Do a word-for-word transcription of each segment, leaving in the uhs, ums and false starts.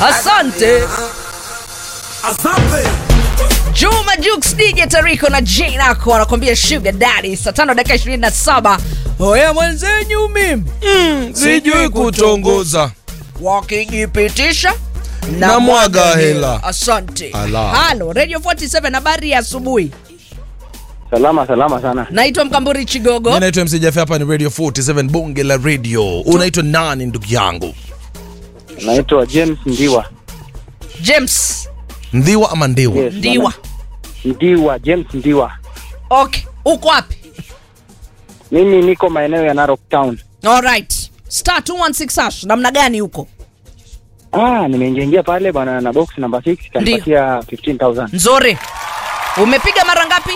Asante. Asante. Juma Jux D J Tariko na Jane Ako wanakuambia Sugar Daddy. Saa tano dakika ishirini na saba. Oya mwenzenyu mimi Mm, sijui kutongoza. wakijipitisha na, Na mwaga hela. Asante. Ala. Halo, Radio forty-seven, habari ya asubuhi. Salama salama sana. Naitwa Mkamburi Chigogo. Mimi naitwa M C Jeff, hapa ni Radio forty-seven Bonge la Radio. Unaitwa nani ndugu yangu? Naitwa James Ndiwa. James Ndiwa ama Ndiwa? Yes, Ndiwa. Ndiwa, James Ndiwa. Okay, uko wapi? Mimi niko maeneo ya Narok Town. All right. Star two one six hash. Namna gani huko? Ah, nimeingia pale bwana na box number six kanipatia fifteen thousand. Nzuri. Umepiga mara ngapi?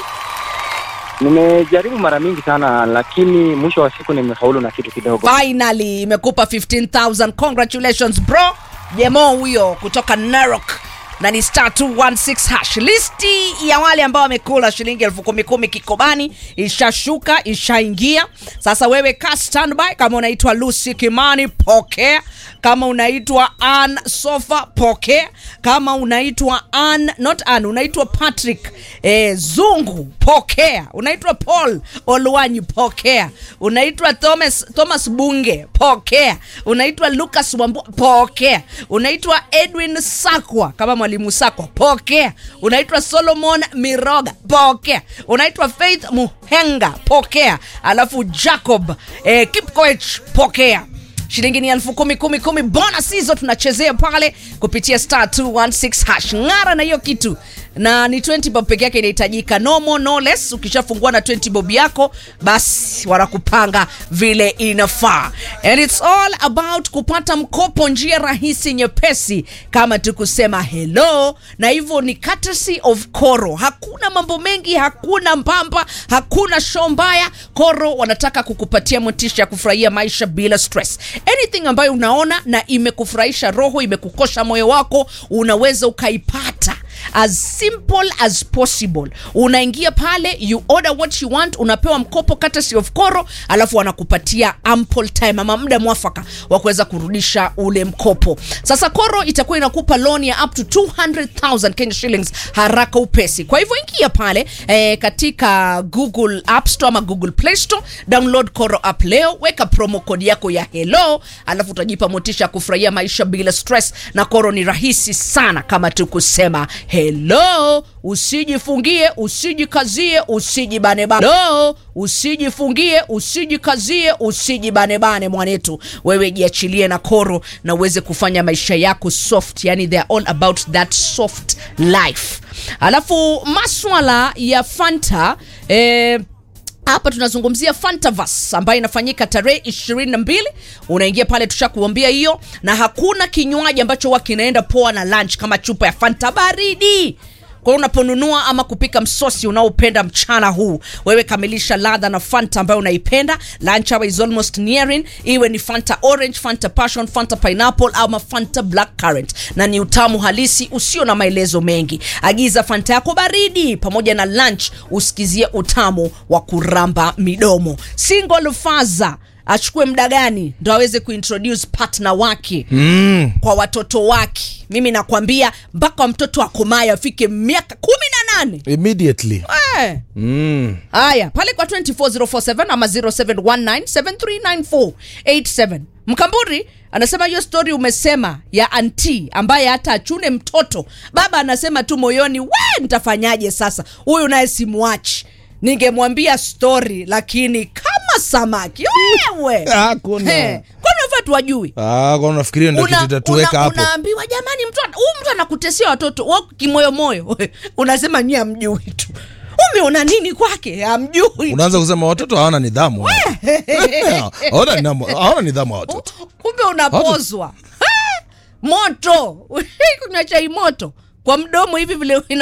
Nimejaribu mara mingi sana lakini mwisho wa siku nimefaulu na kitu kidogo. Finally imekupa fifteen thousand. Congratulations bro. Demo huyo kutoka Narok. Na ni star two one six hash. Listi ya wale ambao wamekula shilingi elfu kumi kumi kikobani ishashuka, ishaingia. Sasa wewe ka standby. Kama unaitwa Lucy Kimani, pokea. Kama unaitwa Ann Sofa, pokea. Kama unaitwa Ann, not Ann, unaitwa Patrick eh, Zungu, pokea. Unaitwa Paul Olwanyi, pokea. Unaitwa Thomas Thomas Bunge, pokea. Unaitwa Lucas Wambu, pokea. Unaitwa Edwin Sakwa, kama mwalimu Sakwa, pokea. Unaitwa Solomon Miroga, pokea. Unaitwa Faith Muhenga, pokea. Alafu Jacob eh, Kipkoech, pokea. Shilingi ni elfu kumi kumi kumi. Bonus hizo tunachezea pale kupitia star two one six hash. Ngara na hiyo kitu. Na ni twenty bob peke yake inahitajika, no more no less. Ukishafungua na twenty bob yako basi wanakupanga vile inafaa. And it's all about kupata mkopo njia rahisi nyepesi kama tukusema hello. Na hivyo ni courtesy of Koro. Hakuna mambo mengi, hakuna mpamba, hakuna show mbaya. Koro wanataka kukupatia motisha ya kufurahia maisha bila stress. Anything ambayo unaona na imekufurahisha roho, imekukosha moyo wako, unaweza ukaipata as simple as possible. Unaingia pale, you order what you want, unapewa mkopo courtesy of Koro, alafu wanakupatia ample time ama muda mwafaka wa kuweza kurudisha ule mkopo. Sasa Koro itakuwa inakupa loan ya up to two hundred thousand Kenya shillings haraka upesi. Kwa hivyo ingia pale eh, katika Google App Store ama Google Play Store, download Koro app leo, weka promo code yako ya hello, alafu utajipa motisha ya kufurahia maisha bila stress. Na Koro ni rahisi sana kama tukusema hello. Usijifungie, usijikazie, usijibane bane. Hello, usijifungie, usijikazie, usijibane bane mwanetu. Wewe jiachilie na Koro na uweze kufanya maisha yako soft. Yani they are all about that soft life. Alafu maswala ya Fanta eh, hapa tunazungumzia Fantaverse ambayo inafanyika tarehe ishirini na mbili. Unaingia pale, tushakuambia hiyo. Na hakuna kinywaji ambacho huwa kinaenda poa na lunch kama chupa ya Fanta baridi. Kwa unaponunua ama kupika msosi unaopenda mchana huu, wewe kamilisha ladha na Fanta ambayo unaipenda. Lunch hour is almost nearing. Iwe ni Fanta Orange, Fanta Passion, Fanta Pineapple ama Fanta Black Currant. Na ni utamu halisi usio na maelezo mengi. Agiza Fanta yako baridi pamoja na lunch, usikizie utamu wa kuramba midomo. Single Faza achukue muda gani ndo aweze kuintroduce partner wake mm. kwa watoto wake. Mimi nakwambia mpaka mtoto akomaye afike miaka kumi na nane Immediately. Eh. Mm. Haya, pale kwa two four zero four seven ama zero seven one nine seven three nine four eight seven. Mkamburi anasema hiyo story umesema ya auntie ambaye hata achune mtoto, baba anasema tu moyoni, we nitafanyaje sasa? Huyu naye simwachi. Ningemwambia story lakini kama samaki wewe. Hakuna. Hey, kwa nini watu wajui? Ah, kwa unafikiria ndio kitu tutatuweka hapo. Unaambiwa jamani, mtu huyu mtu anakutesia watoto wako kimoyo moyo. Unasema nyie hamjui tu. Umeona nini kwake? Hamjui. Unaanza kusema watoto hawana nidhamu. Hawana nidhamu, hawana nidhamu watoto. Kumbe unapozwa. Moto. Kunywa chai moto kwa mdomo hivi vile.